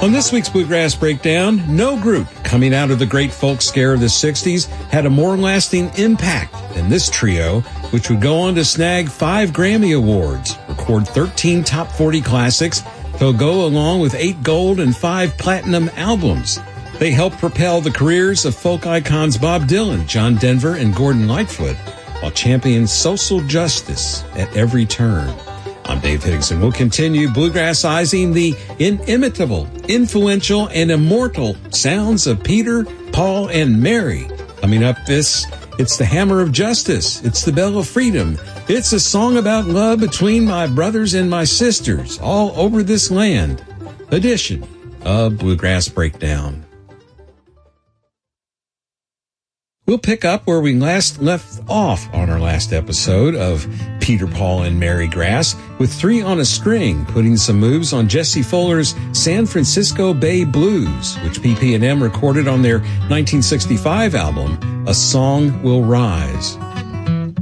On this week's Bluegrass Breakdown, no group coming out of the great folk scare of the 60s had a more lasting impact than this trio, which would go on to snag 5 Grammy Awards, record 13 top 40 classics, they'll go along with 8 gold and 5 platinum albums. They helped propel the careers of folk icons Bob Dylan, John Denver, and Gordon Lightfoot, while championing social justice at every turn. I'm Dave Hiddixon. We'll continue bluegrassizing the inimitable, influential, and immortal sounds of Peter, Paul, and Mary. Coming up it's the Hammer of Justice. It's the Bell of Freedom. It's a song about love between my brothers and my sisters all over this land. Edition of Bluegrass Breakdown. We'll pick up where we last left off on our last episode of Peter, Paul, and Mary Grass with 3 on a String, putting some moves on Jesse Fuller's San Francisco Bay Blues, which PP&M recorded on their 1965 album, A Song Will Rise.